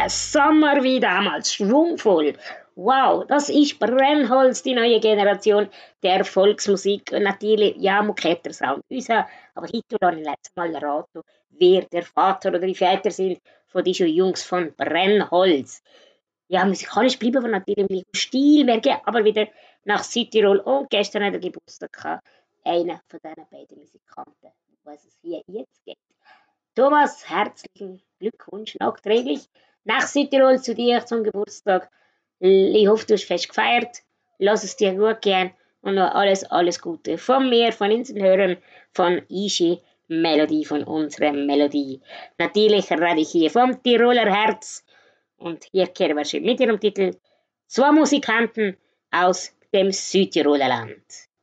Sommer wie damals, schwungvoll. Wow, das ist Brennholz, die neue Generation der Volksmusik. Und natürlich, ja, man kennt den Sound. Unser, aber heute habe ich letztes Mal erraten, wer der Vater oder die Väter sind von diesen Jungs von Brennholz. Ja, musikalisch bleiben wir natürlich im gleichen Stil. Wir gehen aber wieder nach Südtirol. Und gestern hat er Geburtstag gehabt. Einer von diesen beiden Musikanten, was es hier jetzt gibt. Thomas, herzlichen Glückwunsch nachträglich nach Südtirol zu dir zum Geburtstag. Ich hoffe, du hast fest gefeiert. Lass es dir gut gehen und noch alles Gute von mir, von unseren Hörern, von Ishi Melodie, von unserer Melodie. Natürlich rede ich hier vom Tiroler Herz und hier kehren wir schon mit ihrem Titel Zwei Musikanten aus dem Südtiroler Land.